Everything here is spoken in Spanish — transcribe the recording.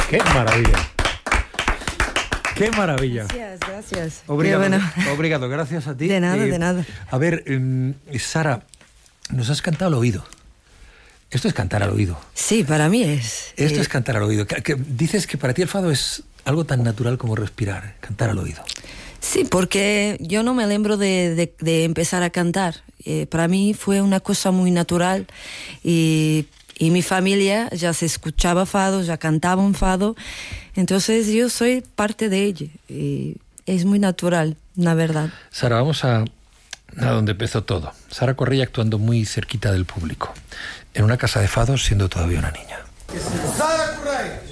¡Qué maravilla! ¡Qué maravilla! Gracias. Obrigado, Qué bueno. obrigado, gracias a ti. De nada. A ver, Sara, nos has cantado al oído. Esto es cantar al oído. Sí, para mí es. Esto es cantar al oído. Dices que para ti el fado es algo tan natural como respirar, cantar al oído. Sí, porque yo no me lembro de empezar a cantar. Para mí fue una cosa muy natural y mi familia ya se escuchaba fado, ya cantaba un fado. Entonces yo soy parte de ella y es muy natural, la verdad. Sara, vamos a donde empezó todo. Sara Correia actuando muy cerquita del público, en una casa de fados siendo todavía una niña. Sara Correia.